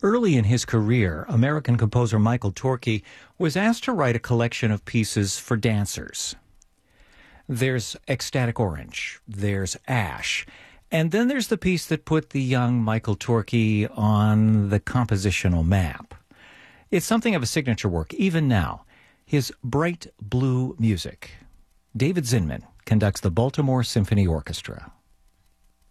Early in his career, American composer Michael Torke was asked to write a collection of pieces for dancers. There's Ecstatic Orange, there's Ash, and then there's the piece that put the young Michael Torke on the compositional map. It's something of a signature work, even now, his bright blue music. David Zinman conducts the Baltimore Symphony Orchestra.